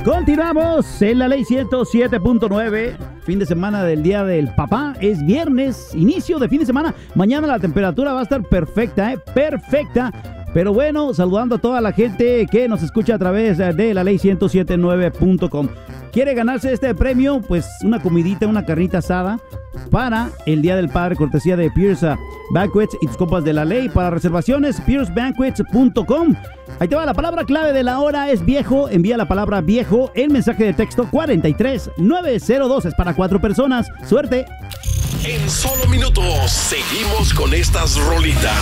Continuamos en la ley 107.9. Fin de semana del Día del Papá. Es viernes, inicio de fin de semana. Mañana la temperatura va a estar perfecta, perfecta. Pero bueno, saludando a toda la gente que nos escucha a través de la ley 1079.com. ¿Quiere ganarse este premio? Pues una comidita, una carnita asada para el Día del Padre, cortesía de Pierce Banquets y tus compas de la ley. Para reservaciones, piercebanquets.com. Ahí te va, la palabra clave de la hora es viejo. Envía la palabra viejo en mensaje de texto 43902. Es para 4 personas. ¡Suerte! En solo minutos seguimos con estas rolitas.